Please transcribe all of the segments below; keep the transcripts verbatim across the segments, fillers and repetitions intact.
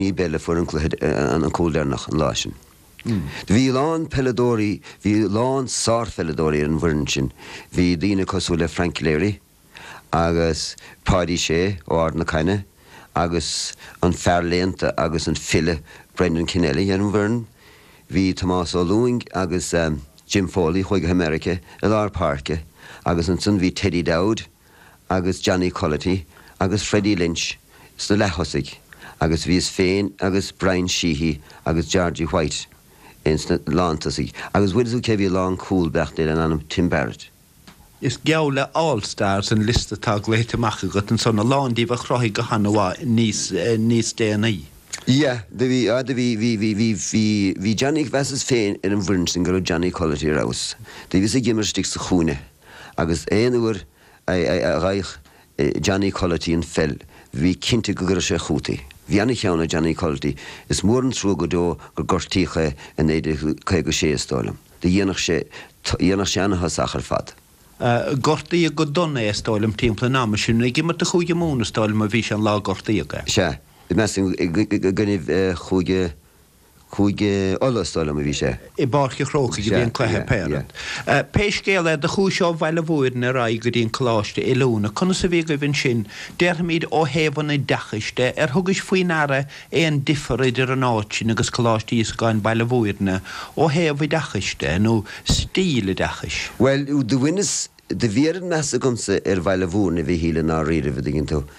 ní belle for an an cóldernach an lásin. Bhí lán Peladori, bhí lán sár Peladori an bhrinsin, bhí dína cosú le Frank Léry, agus Paddy Shea ó Ardna Caine, agus an Fairléanta agus an Fille Brendan Kennelly an bhrin, bhí Tomás O'Lewing agus um, Jim Foley chuig America a lár parke, agus an son bhí Teddy Dowd, agus Johnny Collity, agus Freddie Lynch, sta lechosig, agus bhís féin agus Brian Sheehy, agus Georgie White. Instant lántasig. Agus bhuiidir sú cebhí lán cool beachtail an anam Tim Barrett. Is geall All-Stars an liste tá gléiteach agat an sonna lán díomh chroigh go hanmhá níos níos déanaí. Yeah, the vi uh, the vi vi vi vi vi vi Johnny versus féin in an bhrinsin go Johnny Collity raus. The vis a gimmerstig sa chúne. Agus éanúr ai ai raich Johnny Collity an fell. Vi kinte go gur sé chúti. Vi anna cheanna Johnny Collity is mór an trú go dó go gortícha an éidir chu go sé stálam. De dhéanach sé dhéanach sé anna sachar fad. Gortaí go donna é stálam timpla náma sin ag gimmar a chuige múna stálam a bhí an lá gortaí aga. Se. De mesin gynnyf chwige chwige olastálam a bhí sé. I barcha chrócha go dtíon cléthe péirant. Péis géile de chúis seo bhile bhúir na ra go dtíon chláiste i lúna, chuna sa bhí go bhín sin, déir míad ó héhanna dechaiste, ar thugus faoin ara é an diffar idir an áitsin agus chláiste is gáin bhile bhúirna, ó héh dechaiste nó stíle dechais. Well, de winnes, de vieren messa gomsa ar bhile bhúrna bhí híle ná riire bhí digin tú.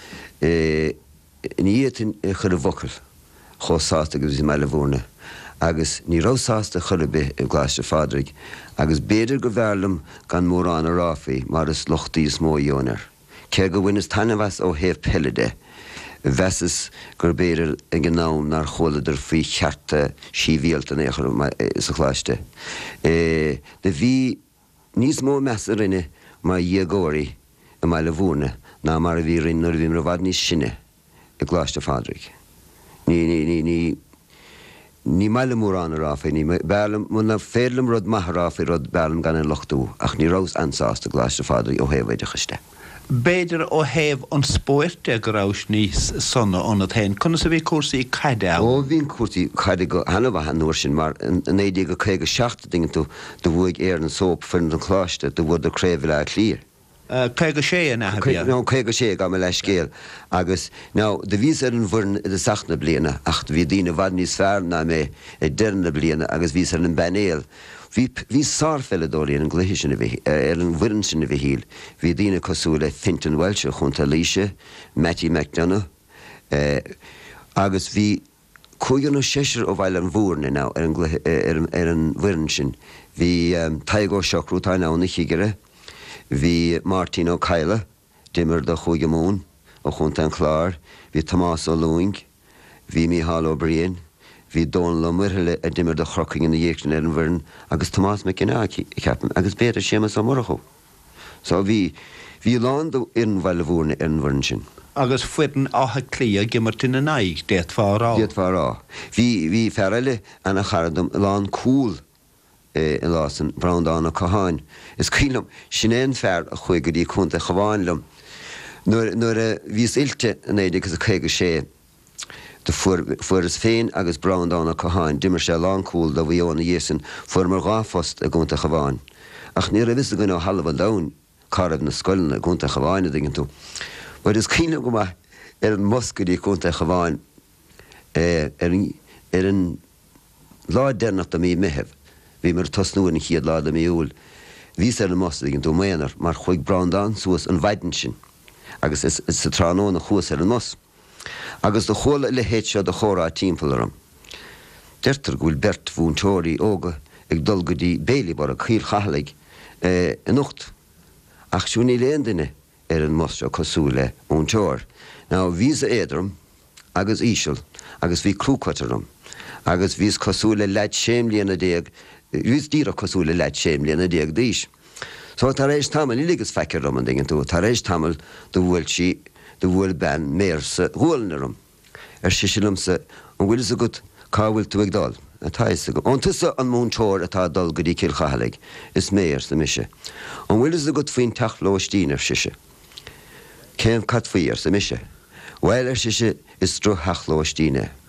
Ní éitin chur a bhocail, chosáasta agus i meile bhúrna. Agus ní rásáasta chur a bith i gláiste fádrig, agus béidir go bhearlam gan mór an a ráfaí mar is lochtaí is mó dhéonar. Cé go bhain is taine bheas ó héh peilide, bheas gur béidir ag an nám nar chólaidir faoi chearta síomhíalta na chur is a chláiste. De bhí níos mó measa rinne mar dhiagóirí i meile bhúrna ná mar a bhí rinn nuair a bhí mar bhad níos sinne i gláiste fádrig. Ní ní ní ní ní meile mór an a ráfaí, ní bearlam muna féarlam rud maith ráfaí rud bearlam gan an lochtú, ach ní rás ansáasta gláiste fádrig ó héh idirchaiste. Béidir ó héh an spóirte go rás níos sonna ónad hain, chuna sa bhí cuasaí caide á? Ó, bhín cuasaí caide go hanna bhaithe nuair sin, mar an éidir go chéige seachta dingin tú do bhuaig éar an sóp fin an chláiste do bhud a créimh le clír. Cé go sé a nathe bhí? No, cé go sé go me leis céal. Agus, ná, de bhís ar an bhurn i sachna bliana, ach bhí dína bhad níos fearr ná mé i deirna bliana, agus bhís ar an benéal. Bhí sár Peladori ar an gluiche sin ar an bhurn sin a bhí híl. Bhí dína cosú le Fintan Welsh chunta líise, Matty McDonough, agus bhí cúigeanna séisir ó bhaile an bhúrna ná ar an bhurn sin. Bhí Taigó Seachrú tá ná na chiigere, Bhí Martin O'Keile, dimmer do chuige mún, ó chunta an chláir, bhí Tomás O'Lewing, bhí Micheál O'Brien, bhí Don Lumwirle a dimmer do chroching in na dhéictin ar an bhurn, agus Tomás McKinnock ceapan, agus béidir sémas ó murachó. So bhí bhí lán do in bhaile bhúrna ar an bhurn sin. Agus fuidan átha clia gimmart in a naig, déit fárá. Déit fárá. Bhí bhí fearile anna charadum lán cúl in lásan Browndown a Caháin. Is cílam sinén fear a chuig go dtí chunta chaháinlam. Nuair a bhís ilte an éidir agus a chéige sé de fuair is féin agus Browndown a Caháin, dimmer sé lán cúl do bhíonna dhésan fuair mar gáfost a gúnta chaháin. Ach ní a vis a gúna halbh dain carad na scoilna a gúnta chaháin a dingin tú. But is cílam go ar an moscadí gúnta chaháin ar an lá dénach a mí miheh. Bhí mar tosnúin chiad láda míúil. Bhís ar an mosca gin tú méanar mar chuig Browndown suas an bhaidin sin. Agus is sa tránóna chuas ar an mos. Agus do chola le héit seo do chórá timpplaram. Deirtar gúil bert bhúntóirí óga ag dul go dtí béilí bar a chíl chahalaigh in ucht. Ach siúní léon duine ar an mos seo cosú le múntóir. Ná bhís a éadram agus ísisiil agus bhí clúcatarm agus bhís cosú le leid séimlíana déag Rús díra cosú le leid séimlíana déag díis. So tar éis tamil í ligus feicir rom an dingin tú, tar éis tamil do bhfuil si do bhfuil ben mér sa ghualnarum. Ar sisilum sa an bhfuil sa gut cáhfuil tú ag dal. Atá is go. An tusa an múntóir atá dal go dtí cil chahalaigh is méir sa mise. An bhfuil sa gut faoin techlóistín ar siise. Céim cat faoir sa mise. Weil ar siise is stru hachlóistíine.